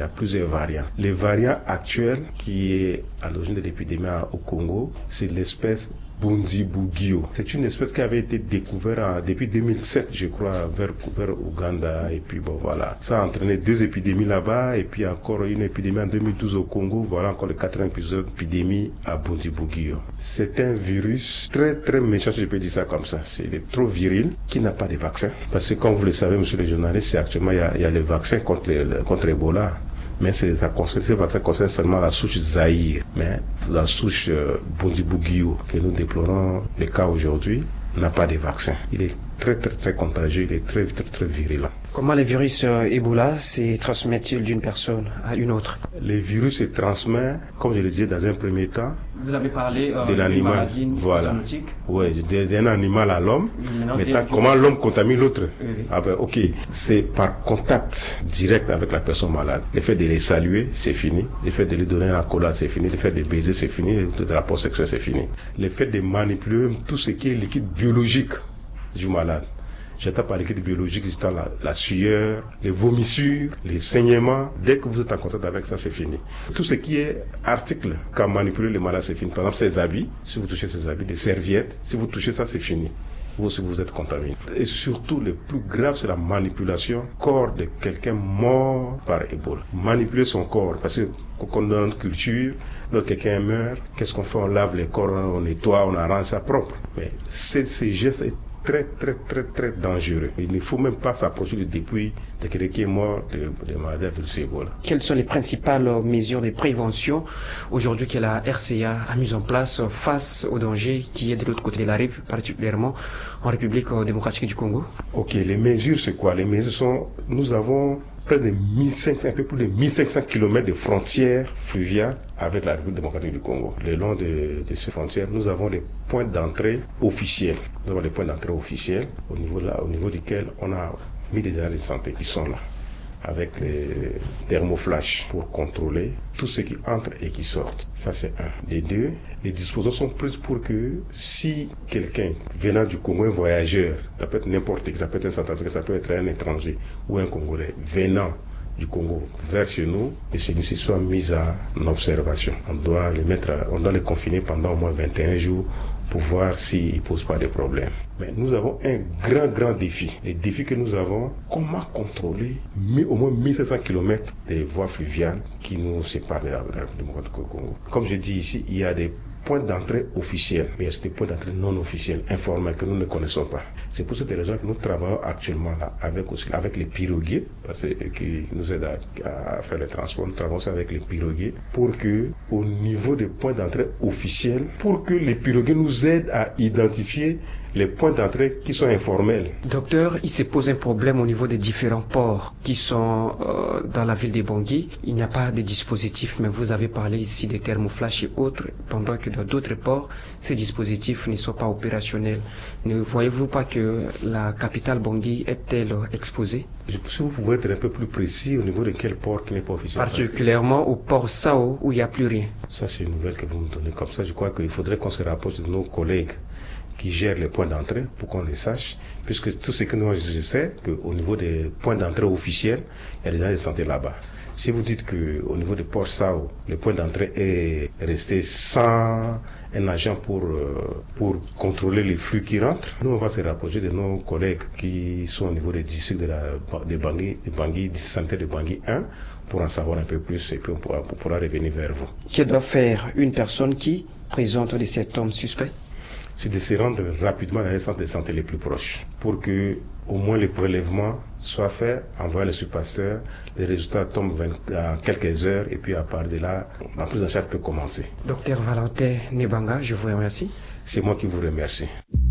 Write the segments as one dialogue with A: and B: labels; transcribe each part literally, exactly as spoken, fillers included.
A: a plusieurs variants. Les variants actuels qui est à l'origine de l'épidémie au Congo, c'est l'espèce Bundibugyo. C'est une espèce qui avait été découverte en, depuis deux mille sept, je crois, vers, vers Ouganda. Et puis bon, voilà. Ça a entraîné deux épidémies là-bas. Et puis encore une épidémie en deux mille douze au Congo. Voilà encore le quatrième épisode d'épidémie à Bundibugyo. C'est un virus très très méchant, si je peux dire ça comme ça. C'est, il est trop viril, qui n'a pas de vaccin. Parce que comme vous le savez, monsieur le journaliste, c'est actuellement, il y a, il y a les vaccins contre, le, contre Ebola. Mais c'est, ça concerne, ces vaccins concernent seulement la souche Zaïre. Mais la souche euh, Bundibugyo, que nous déplorons les cas aujourd'hui, n'a pas de vaccin. Il est très très très contagieux, il est très très très virulent.
B: Comment les virus euh, Ebola se transmettent-ils d'une personne à une autre?
A: Les virus se transmettent, comme je le disais dans un premier temps,
B: vous avez parlé euh,
A: de l'animal, voilà, oui, d'un animal à l'homme. Maintenant, Maintenant comment l'homme contamine l'autre? Oui, oui. Ah ben, ok, c'est par contact direct avec la personne malade. Le fait de les saluer, c'est fini. Le fait de lui donner un accolade, c'est fini. Le fait de baiser, c'est fini. Le fait de rapport sexuel, c'est fini. Le fait de manipuler tout ce qui est liquide biologique du malade. J'entends par liquide biologique, j'entends la, la sueur, les vomissures, les saignements. Dès que vous êtes en contact avec ça, c'est fini. Tout ce qui est article qu'a manipulé le malade, c'est fini. Par exemple, ses habits, si vous touchez ses habits, des serviettes, si vous touchez ça, c'est fini. Vous aussi, vous êtes contaminé. Et surtout, le plus grave, c'est la manipulation corps de quelqu'un mort par Ebola. Manipuler son corps, parce que quand on est dans notre culture, lorsque quelqu'un meurt, qu'est-ce qu'on fait? On lave les corps, on nettoie, on arrange ça propre. Mais ces, ces gestes très très très très dangereux. Il ne faut même pas s'approcher du dépouille de quelqu'un qui est mort de, de maladie à virus Ebola.
B: Quelles sont les principales mesures de prévention aujourd'hui que la R C A a mises en place face au danger qui est de l'autre côté de la rive, particulièrement en République démocratique du Congo?
A: Ok, les mesures c'est quoi? Les mesures sont, nous avons près de mille cinq cents, un peu plus de mille cinq cents kilomètres de frontières fluviales avec la République démocratique du Congo. Le long de, de ces frontières, nous avons des points d'entrée officiels. Nous avons des points d'entrée officiels au niveau, là, au niveau duquel on a mis des agents de santé qui sont là, avec les thermoflash pour contrôler tout ce qui entre et qui sort. Ça c'est un. Les deux, les dispositions sont prises pour que si quelqu'un venant du Congo, un voyageur, ça peut être n'importe qui, ça peut être un Centrafricain, ça peut être un étranger ou un Congolais venant du Congo vers chez nous, et celui-ci soit mis en observation. On doit les mettre, à, on doit les confiner pendant au moins vingt et un jours pour voir s'ils ne posent pas de problème. Mais nous avons un grand, grand défi. Le défi que nous avons, comment contrôler au moins mille cinq cents kilomètres des voies fluviales qui nous séparent de la République démocratique du Congo. Comme je dis ici, il y a des points d'entrée officiels, mais il y a des points d'entrée non officiels, informels, que nous ne connaissons pas. C'est pour cette raison que nous travaillons actuellement là, avec aussi, avec les piroguiers, parce que, qui nous aident à, à faire les transports. Nous travaillons aussi avec les piroguiers pour que, au niveau des points d'entrée officiels, pour que les piroguiers nous aident à identifier les points d'entrée qui sont informels.
B: Docteur, il se pose un problème au niveau des différents ports qui sont euh, dans la ville de Bangui. Il n'y a pas de dispositifs, mais vous avez parlé ici des thermoflash et autres, pendant que dans d'autres ports, ces dispositifs ne sont pas opérationnels. Ne voyez-vous pas que la capitale Bangui est-elle exposée?
A: Je, si vous pouvez être un peu plus précis au niveau de quel port qui n'est pas officiel.
B: Particulièrement au port Sao où il n'y a plus rien.
A: Ça c'est une nouvelle que vous me donnez. Comme ça, je crois qu'il faudrait qu'on se rapproche de nos collègues qui gèrent les points d'entrée pour qu'on les sache, puisque tout ce que nous je sais, qu'au niveau des points d'entrée officiels, il y a des agents de santé là-bas. Si vous dites qu'au niveau du port Sao, le point d'entrée est resté sans un agent pour, pour contrôler les flux qui rentrent, nous on va se rapprocher de nos collègues qui sont au niveau des districts de, la, de Bangui, de Bangui, du santé de Bangui un, pour en savoir un peu plus et puis on pourra, on pourra revenir vers vous.
B: Que doit faire une personne qui présente des symptômes suspects?
A: C'est de se rendre rapidement dans les centres de santé les plus proches pour que au moins les prélèvements soient faits, envoyer le surpasseur, les résultats tombent en quelques heures et puis à part de là, la prise en charge peut commencer.
B: Docteur Valentin Nebanga, je vous remercie.
A: C'est moi qui vous remercie.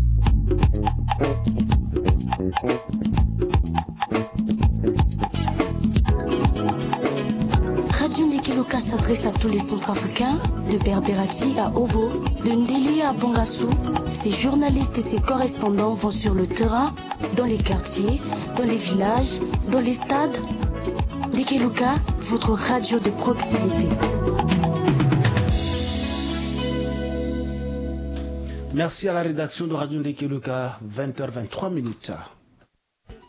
C: Radio Ndekeloka s'adresse à tous les Centrafricains, de Berberati à Obo, de Ndeli à Bangassou. Ces journalistes et ces correspondants vont sur le terrain, dans les quartiers, dans les villages, dans les stades. Ndekeloka, votre radio de proximité.
D: Merci à la rédaction de Radio Ndekeloka, vingt heures vingt-trois minutes.